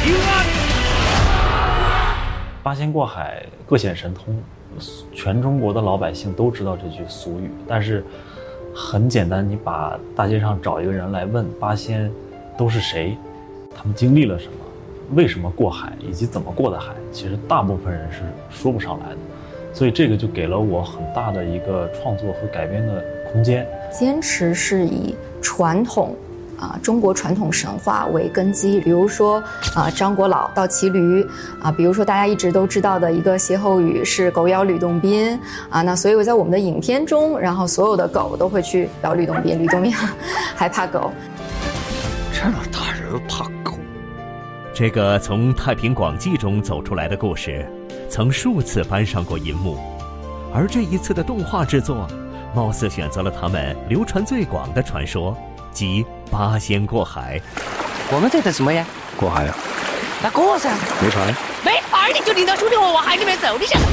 平安。 八仙过海，各显神通，全中国的老百姓都知道这句俗语。但是很简单，你把大街上找一个人来问八仙都是谁，他们经历了什么，为什么过海，以及怎么过的海，其实大部分人是说不上来的。所以这个就给了我很大的一个创作和改编的空间。 坚持是以传统中国传统神话为根基，比如说张果老盗骑驴比如说大家一直都知道的一个歇后语是狗咬吕洞宾那所以我在我们的影片中，然后所有的狗都会去咬吕洞宾，吕洞宾还怕狗。 这大人怕狗。 这个从《太平广记》中走出来的故事，曾数次搬上过银幕，而这一次的动画制作，貌似选择了他们流传最广的传说，即八仙过海。 我们这的什么呀？ 过海呀？ 那过噻。 没船？ 没船，你就领着兄弟我往海里面走，你想？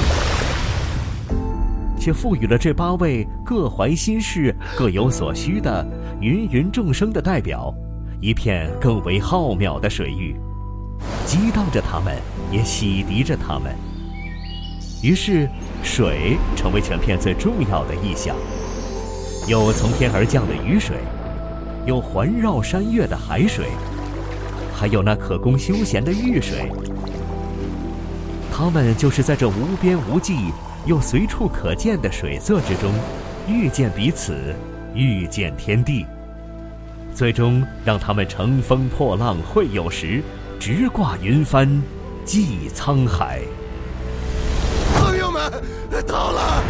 却赋予了这8位各怀心事、各有所需的芸芸众生的代表一片更为浩渺的水域，激荡着他们，也洗涤着他们。于是水成为全片最重要的意象，有从天而降的雨水，有环绕山岳的海水，还有那可供休闲的浴水。他们就是在这无边无际又随处可见的水色之中，遇见彼此，遇见天地，最终让他们乘风破浪会有时，直挂云帆济沧海。 朋友们，到了！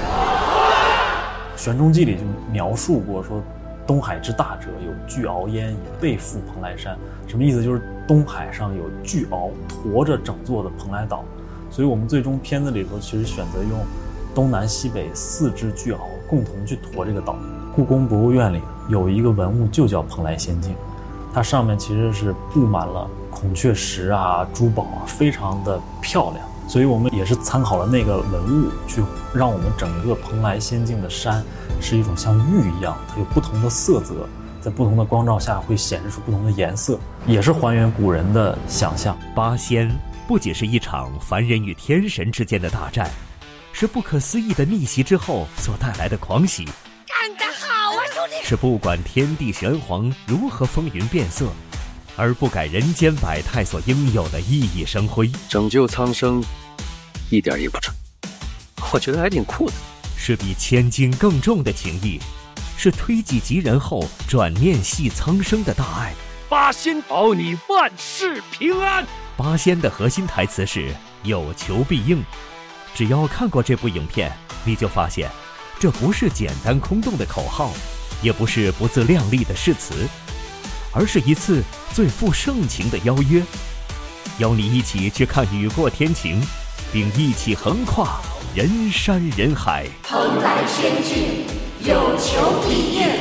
《玄中记》里就描述过说，东海之大者，有巨鳌焉，以背负蓬莱山。什么意思？就是东海上有巨鳌驮着整座的蓬莱岛。所以我们最终片子里头其实选择用东南西北4只巨鳌共同去驮这个岛。故宫博物院里有一个文物就叫蓬莱仙境，它上面其实是布满了孔雀石珠宝非常的漂亮。所以我们也是参考了那个文物，去让我们整个蓬莱仙境的山是一种像玉一样，它有不同的色泽，在不同的光照下会显示出不同的颜色，也是还原古人的想象。 八仙不仅是一场凡人与天神之间的大战，是不可思议的逆袭之后所带来的狂喜。 干得好啊，兄弟！ 是不管天地玄黄如何风云变色，而不改人间百态所应有的熠熠生辉。 拯救苍生，一点也不蠢，我觉得还挺酷的。 是比千金更重的情谊，是推己及人后转念系苍生的大爱。 八仙保你万事平安。 八仙的核心台词是有求必应。只要看过这部影片，你就发现这不是简单空洞的口号，也不是不自量力的誓词，而是一次最富盛情的邀约，邀你一起去看雨过天晴，并一起横跨人山人海。 蓬莱仙境有求必应。